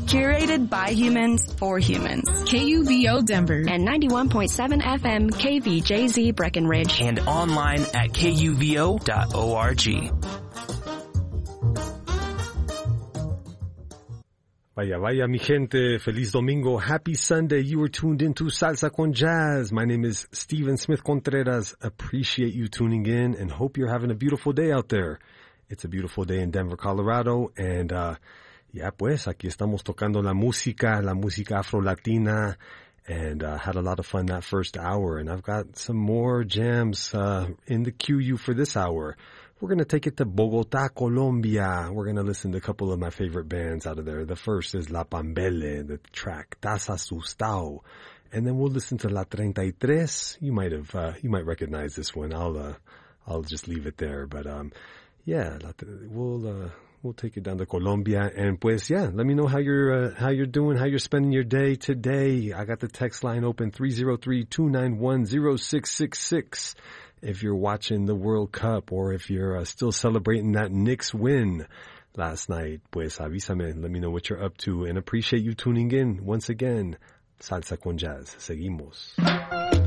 Curated by humans for humans. KUVO Denver. And 91.7 FM KVJZ Breckenridge. And online at kuvo.org. Vaya, vaya, mi gente. Feliz Domingo. Happy Sunday. You are tuned into Salsa con Jazz. My name is Steven Smith Contreras. Appreciate you tuning in and hope you're having a beautiful day out there. It's a beautiful day in Denver, Colorado. And, yeah, pues, aquí estamos tocando la música afro-latina. And, had a lot of fun that first hour. And I've got some more jams, in the queue for this hour. We're going to take it to Bogotá, Colombia. We're going to listen to a couple of my favorite bands out of there. The first is La Pambele, the track Tas Asustao. And then we'll listen to La 33. You might recognize this one. I'll just leave it there. But, yeah, we'll take it down to Colombia. And pues, yeah, let me know how you're doing, how you're spending your day today. I got the text line open 303-291-0666. If you're watching the World Cup or if you're still celebrating that Knicks win last night, pues avísame, let me know what you're up to, and appreciate you tuning in once again. Salsa con Jazz. Seguimos.